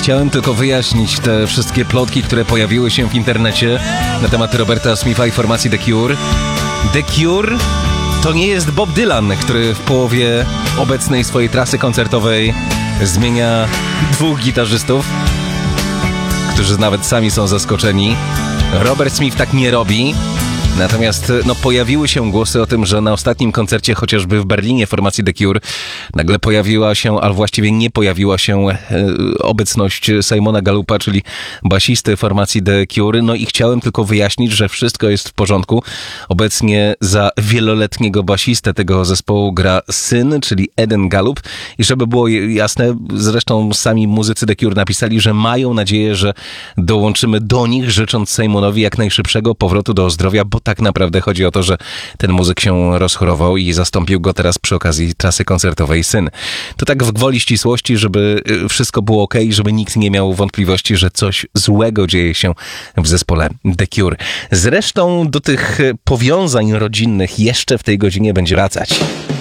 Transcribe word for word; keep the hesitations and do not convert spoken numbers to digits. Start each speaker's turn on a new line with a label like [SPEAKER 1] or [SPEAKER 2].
[SPEAKER 1] Chciałem tylko wyjaśnić te wszystkie plotki, które pojawiły się w internecie na temat Roberta Smitha i formacji The Cure. The Cure to nie jest Bob Dylan, który w połowie obecnej swojej trasy koncertowej zmienia dwóch gitarzystów, którzy nawet sami są zaskoczeni. Robert Smith tak nie robi. Natomiast no, pojawiły się głosy o tym, że na ostatnim koncercie, chociażby w Berlinie formacji The Cure, nagle pojawiła się, ale właściwie nie pojawiła się e, obecność Simona Gallupa, czyli basisty formacji The Cure. No i chciałem tylko wyjaśnić, że wszystko jest w porządku. Obecnie za wieloletniego basistę tego zespołu gra syn, czyli Eden Gallup. I żeby było jasne, zresztą sami muzycy The Cure napisali, że mają nadzieję, że dołączymy do nich, życząc Simonowi jak najszybszego powrotu do zdrowia, bo tak naprawdę chodzi o to, że ten muzyk się rozchorował i zastąpił go teraz przy okazji trasy koncertowej syn. To tak w gwoli ścisłości, żeby wszystko było okej, okay, żeby nikt nie miał wątpliwości, że coś złego dzieje się w zespole The Cure. Zresztą do tych powiązań rodzinnych jeszcze w tej godzinie będzie wracać.